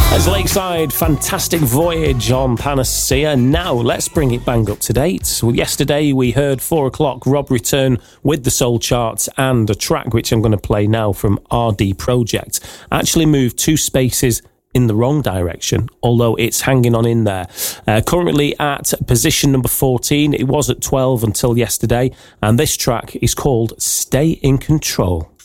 As Lakeside, Fantastic Voyage on Panacea. Now, let's bring it bang up to date. Well, yesterday, we heard 4 o'clock Rob return with the Soul Charts, and a track which I'm going to play now from RD Project actually moved 2 spaces in the wrong direction, although it's hanging on in there. Currently at position number 14. It was at 12 until yesterday, and this track is called Stay in Control.